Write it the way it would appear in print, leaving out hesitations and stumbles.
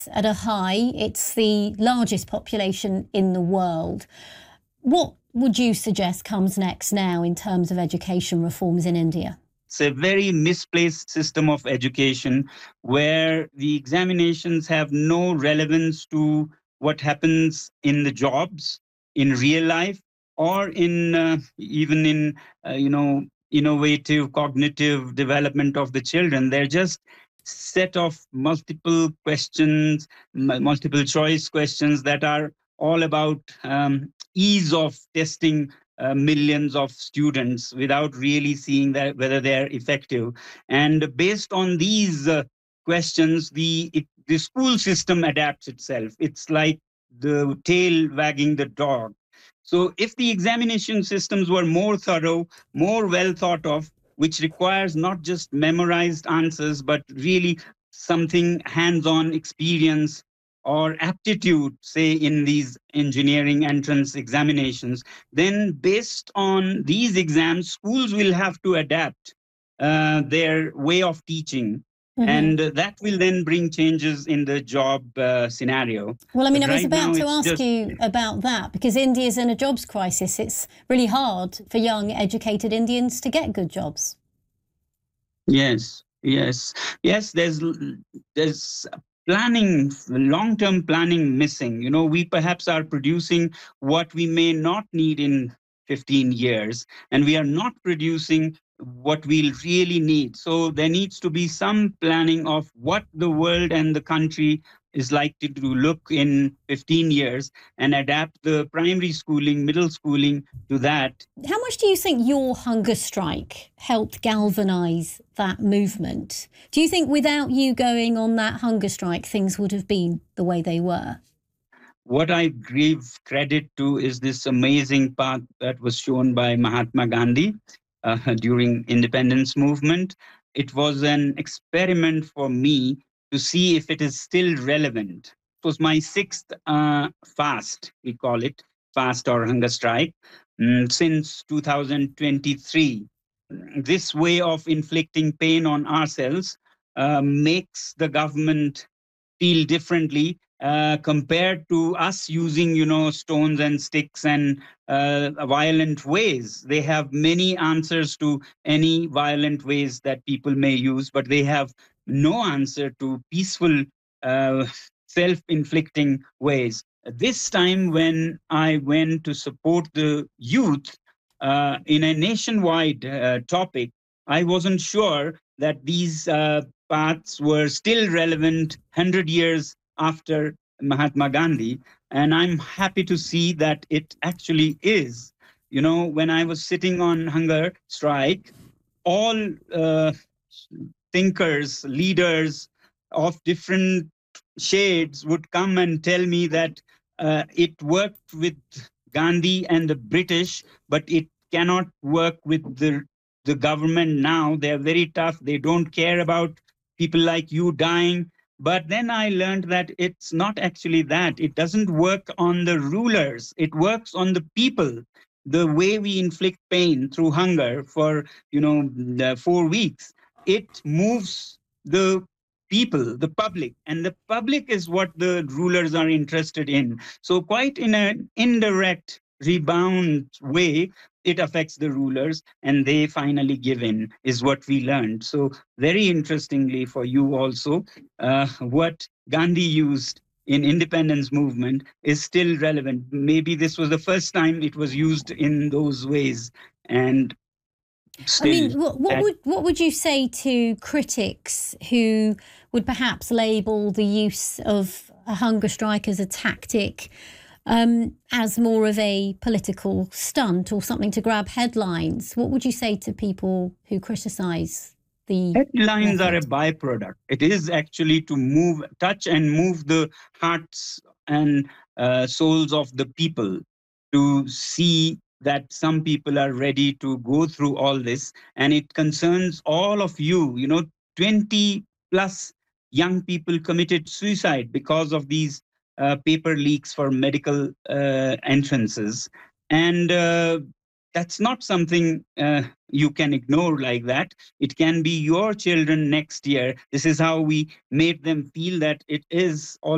at a high. It's the largest population in the world. What would you suggest comes next now in terms of education reforms in India? It's a very misplaced system of education where the examinations have no relevance to what happens in the jobs, in real life, or in even in innovative cognitive development of the children. They're just set of multiple questions, multiple choice questions that are all about ease of testing millions of students without really seeing that whether they're effective. And based on these questions, the school system adapts itself. It's like the tail wagging the dog. So if the examination systems were more thorough, more well thought of, which requires not just memorized answers, but really something hands-on experience or aptitude, say in these engineering entrance examinations, then based on these exams, schools will have to adapt their way of teaching. And that will then bring changes in the job scenario. Well, I mean, I was about to ask you about that, because India's in a jobs crisis. It's really hard for young, educated Indians to get good jobs. Yes. There's planning, long-term planning missing. We perhaps are producing what we may not need in 15 years, and we are not producing what we'll really need. So there needs to be some planning of what the world and the country is likely to look in 15 years and adapt the primary schooling, middle schooling to that. How much do you think your hunger strike helped galvanize that movement? Do you think without you going on that hunger strike, things would have been the way they were? What I give credit to is this amazing path that was shown by Mahatma Gandhi during independence movement. It was an experiment for me to see if it is still relevant. It was my sixth fast, we call it, fast or hunger strike, since 2023. This way of inflicting pain on ourselves makes the government feel differently compared to us using, stones and sticks and violent ways. They have many answers to any violent ways that people may use, but they have no answer to peaceful, self-inflicting ways. This time when I went to support the youth in a nationwide topic, I wasn't sure that these paths were still relevant 100 years after Mahatma Gandhi. And I'm happy to see that it actually is. When I was sitting on hunger strike, all thinkers, leaders of different shades would come and tell me that it worked with Gandhi and the British, but it cannot work with the government now. They're very tough. They don't care about people like you dying. But then I learned that it's not actually that. It doesn't work on the rulers. It works on the people. The way we inflict pain through hunger for, 4 weeks, it moves the people, the public, and the public is what the rulers are interested in. So quite in an indirect rebound way, it affects the rulers and they finally give in, is what we learned. So very interestingly for you also, what Gandhi used in independence movement is still relevant. Maybe this was the first time it was used in those ways. And still, what would you say to critics who would perhaps label the use of a hunger strike as a tactic as more of a political stunt or something to grab headlines? What would you say to people who criticise the headlines method? are a byproduct. It is actually to touch and move the hearts and souls of the people, to see that some people are ready to go through all this. And it concerns all of you. 20 plus young people committed suicide because of these paper leaks for medical entrances. And that's not something you can ignore like that. It can be your children next year. This is how we made them feel that it is all